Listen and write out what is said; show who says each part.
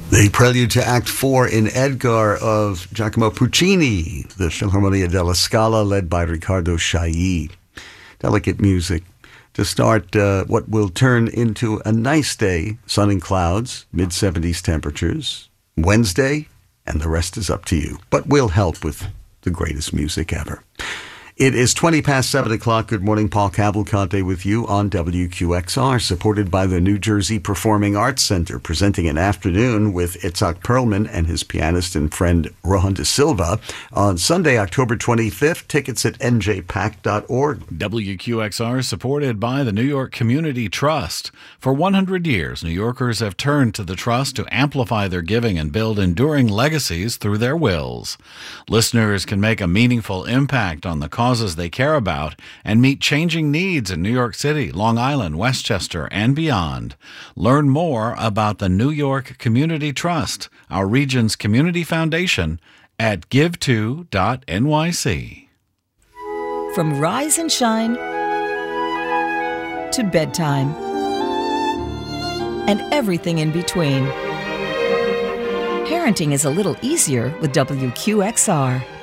Speaker 1: The prelude to Act 4 in Edgar of Giacomo Puccini, the Philharmonia della Scala, led by Riccardo Chailly. Delicate music to start what will turn into a nice day, sun and clouds, mid-70s temperatures. Wednesday, and the rest is up to you. But we'll help with the greatest music ever. It is 20 past 7 o'clock. Good morning, Paul Cavalcante with you on WQXR, supported by the New Jersey Performing Arts Center, presenting an afternoon with Itzhak Perlman and his pianist and friend Rohan De Silva on Sunday, October 25th. Tickets at njpac.org.
Speaker 2: WQXR supported by the New York Community Trust. For 100 years, New Yorkers have turned to the Trust to amplify their giving and build enduring legacies through their wills. Listeners can make a meaningful impact on the causes they care about and meet changing needs in New York City, Long Island, Westchester, and beyond. Learn more about the New York Community Trust, our region's community foundation, at give2.nyc.
Speaker 3: From rise and shine to bedtime and everything in between, parenting is a little easier with WQXR.